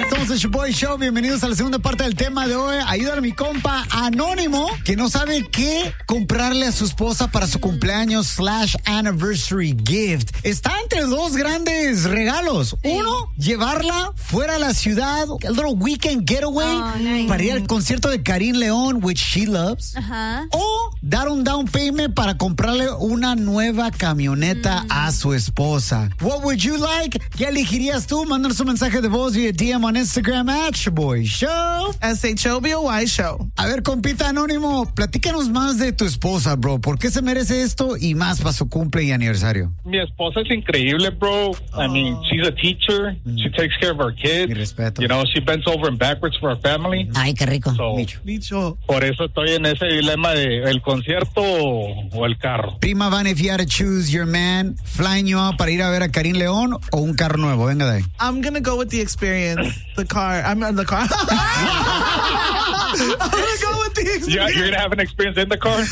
Somos el Show Show. Bienvenidos a la segunda parte del tema de hoy. Ayúdale a mi compa Anónimo, que no sabe qué comprarle a su esposa para su cumpleaños / anniversary gift. Está entre dos grandes regalos. Uno, llevarla fuera a la ciudad, a little weekend getaway, nice, para ir al concierto de Karim León, which she loves. O dar un down payment para comprarle una nueva camioneta a su esposa. What would you like? ¿Qué elegirías tú? Mándanos un mensaje de voz vía DM on Instagram @ShowBoyShow. SHOBOY Show. A ver, compita Anónimo, platícanos más de tu esposa, bro. ¿Por qué se merece esto y más para su cumple y aniversario? Mi esposa es increíble, bro. I mean, she's a teacher. She takes care of our kids. Mi respeto. You know, she bends over and backwards for our family. Ay, qué rico. So, Bicho. por eso estoy en ese dilema de el concierto o el carro. Prima Van, if you had to choose your man flying you out para ir a ver a Karim León o un carro nuevo, venga de ahí. I'm gonna go with the experience. The car. I'm in the car. I'm gonna go with the experience. You're gonna have an experience in the car?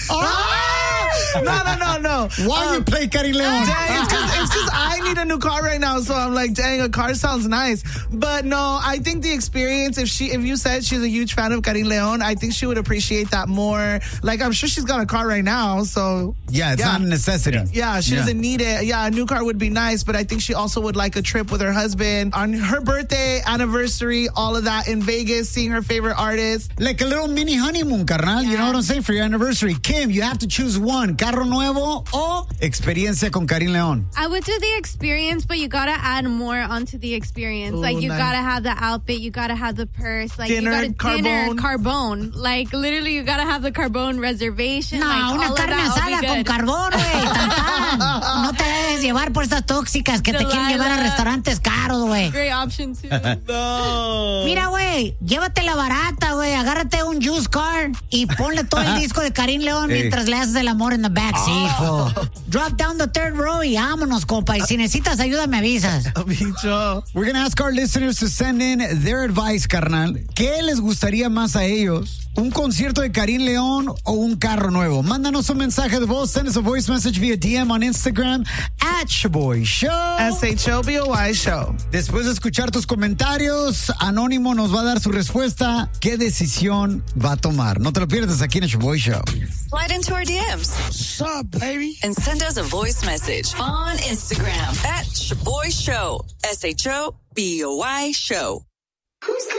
No. Why you play Karim León? Dang, it's because I need a new car right now, so I'm like, dang, a car sounds nice. But no, I think the experience, if you said she's a huge fan of Karim León, I think she would appreciate that more. Like, I'm sure she's got a car right now, so. Yeah, it's not a necessity. Yeah, she doesn't need it. Yeah, a new car would be nice, but I think she also would like a trip with her husband on her birthday, anniversary, all of that in Vegas, seeing her favorite artist. Like a little mini honeymoon, carnal. You know what I'm saying? For your anniversary. Kim, you have to choose one. Carro nuevo o experiencia con Karim León. I would do the experience, but you gotta add more onto the experience. Ooh, like, you nice. gotta have the outfit, you gotta have the purse, like, Dinner, you gotta dinner, carbone. carbone. Like, literally, you gotta have the carbone reservation. No, like, una all carne of that asada con carbón, güey. Tan, tan. No te dejes llevar por estas tóxicas que te quieren llevar a restaurantes caros, güey. Great option, too. No. Mira, güey, llévate la barata, güey. Agárrate un juice car y ponle todo el disco de Karim León mientras le haces el amor en the back seat, fool. Drop down the third row y vámonos, compa. Y si necesitas ayuda, me avisas. Bicho. We're going to ask our listeners to send in their advice, carnal. ¿Qué les gustaría más a ellos? ¿Un concierto de Karim León o un carro nuevo? Mándanos un mensaje de voz. Send us a voice message via DM on Instagram @ShowBoyShow. SHOBOY Show. Después de escuchar tus comentarios, Anónimo nos va a dar su respuesta. ¿Qué decisión va a tomar? No te lo pierdas aquí en el Show Boy Show. Slide into our DMs. What's up, baby? And send us a voice message on Instagram @ShowBoy Show. SHOBOY Show.